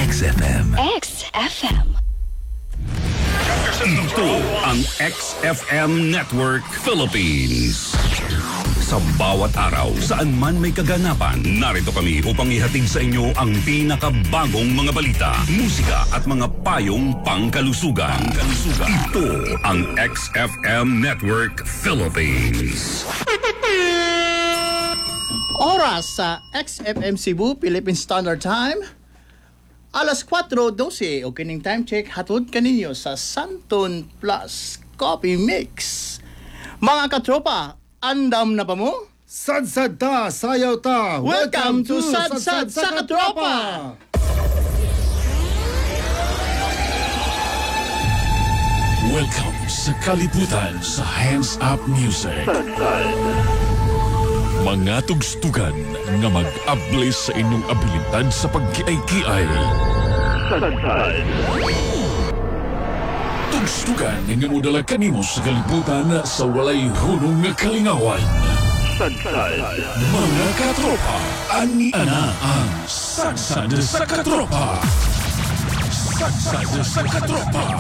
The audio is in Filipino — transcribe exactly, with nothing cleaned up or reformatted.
X F M. X F M. Ito ang X F M Network Philippines. Sa bawat araw, saan man may kaganapan, narito kami upang ihatid sa inyo ang pinakabagong mga balita, musika at mga payong pangkalusugan. Pangkalusugan. Ito ang X F M Network Philippines. Oras sa X F M Cebu, Philippine Standard Time. Alas kwatro dose o kining time check hatod kaninyo sa Santon Plus Coffee Mix. Mga katropa, andam na pa mo? Sad-sad ta, sayaw ta. Welcome to Sad-sad sa Katropa. Welcome sa kalibutan sa Hands Up Music. Mga tugstugan nga mag-ablis sa inyong abilidad sa pagkiay-kiay. Tugstugan nga mudala kanimo sa kalibutan sa walay hunong nga kalingawan. Mga katropa, ani ana ang Sadsad sa Katropa. Sadsad sa Katropa.